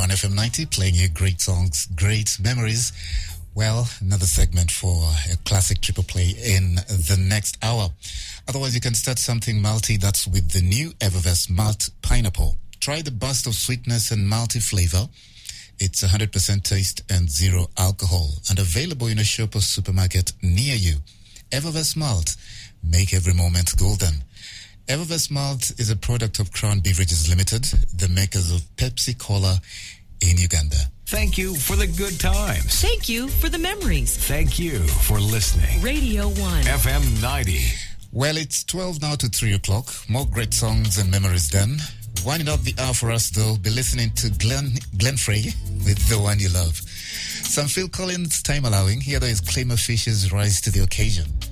on FM 90, playing you great songs, great memories. Well, another segment for a classic triple play in the next hour. Otherwise, you can start something malty. That's with the new Evervest Malt Pineapple. Try the burst of sweetness and malty flavor. It's 100% taste and zero alcohol, and available in a shop or supermarket near you. Evervest Malt. Make every moment golden. Evervest Malt is a product of Crown Beverages Limited, the makers of Pepsi Cola in Uganda. Thank you for the good times. Thank you for the memories. Thank you for listening. Radio 1. FM 90. Well, it's 12 now to 3 o'clock. More great songs and memories then. Winding up the hour for us, though, be listening to Glenn Frey with The One You Love. Some Phil Collins, time allowing. Here there is Claymore Fisher's Rise to the Occasion.